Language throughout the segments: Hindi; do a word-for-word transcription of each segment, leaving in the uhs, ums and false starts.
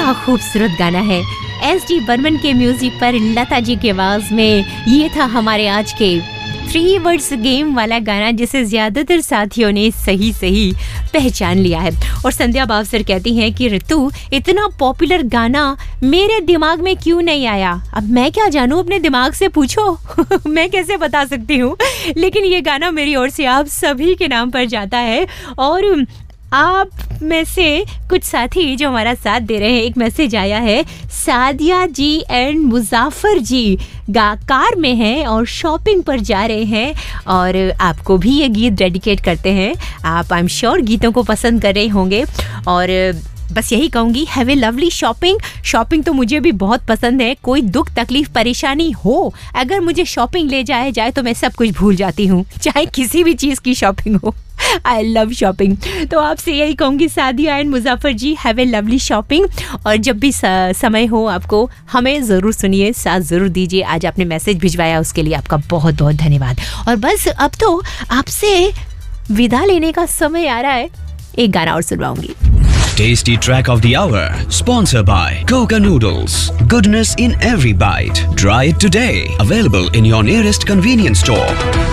क्या खूबसूरत गाना है। एस डी बर्मन के म्यूजिक पर लता जी की आवाज में ये था हमारे आज के थ्री वर्ड्स गेम वाला गाना, जिसे ज्यादातर साथियों ने सही सही पहचान लिया है। और संध्या बावसर कहती हैं कि ऋतु, इतना पॉपुलर गाना मेरे दिमाग में क्यों नहीं आया? अब मैं क्या जानूं, अपने दिमाग से पूछो। मैं कैसे बता सकती हूँ, लेकिन ये गाना मेरी ओर से आप सभी के नाम पर जाता है। और आप में से कुछ साथी जो हमारा साथ दे रहे हैं, एक मैसेज आया है, सादिया जी एंड मुजाफर जी गा कार में हैं और शॉपिंग पर जा रहे हैं और आपको भी ये गीत डेडिकेट करते हैं। आप आई एम श्योर गीतों को पसंद कर रहे होंगे और बस यही कहूँगी, have a lovely shopping. Shopping तो मुझे भी बहुत पसंद है। कोई दुख तकलीफ परेशानी हो, अगर मुझे शॉपिंग ले जाए जाए तो मैं सब कुछ भूल जाती हूँ, चाहे किसी भी चीज़ की शॉपिंग हो। I love shopping. तो आपसे यही कहूँगी Sadia and Muzaffar ji, have a lovely shopping. और जब भी समय हो आपको हमें ज़रूर सुनिए, साथ ज़रूर दीजिए। आज आपने मैसेज भिजवाया उसके लिए आपका बहुत बहुत धन्यवाद। और बस अब तो आपसे विदा लेने का समय आ रहा है, एक गाना और सुनवाऊंगी। Tasty track of the hour, sponsored by Coca Noodles. Goodness in every bite. Try it today. Available in your nearest convenience store.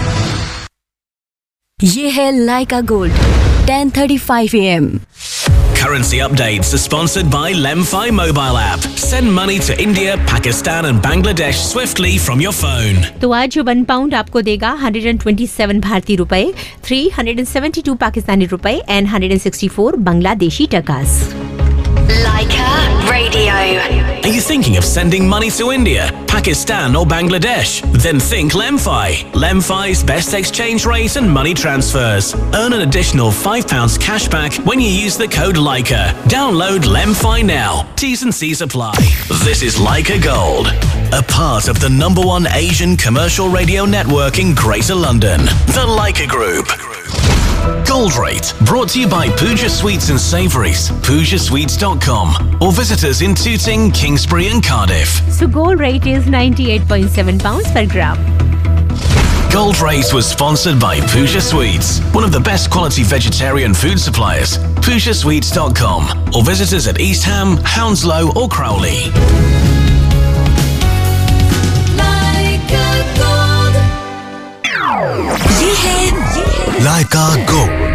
ये है लाइका gold ten thirty five A M. Currency updates are sponsored by Lemfi mobile app. Send money to India, Pakistan and Bangladesh swiftly from your phone. तो आज वन पाउंड आपको देगा one hundred twenty-seven भारतीय रुपए, three hundred seventy-two पाकिस्तानी रुपए and one hundred sixty-four Bangladeshi टकास। Laika Radio. Are you thinking of sending money to India, Pakistan or Bangladesh? Then think Lemfi. Lemfi's best exchange rate and money transfers. Earn an additional five pounds cash back when you use the code Laika. Download Lemfi now. T's and C's apply. This is Laika Gold, a part of the number one Asian commercial radio network in Greater London, the Laika Group. Gold Rate, brought to you by Pooja Sweets and Savouries, pooja sweets dot com, or visit us in Tooting, Kingsbury and Cardiff. So gold rate is ninety-eight point seven pounds per gram. Gold Rate was sponsored by Pooja Sweets, one of the best quality vegetarian food suppliers. pooja sweets dot com, or visit us at East Ham, Hounslow or Crowley. ये है Laika Gold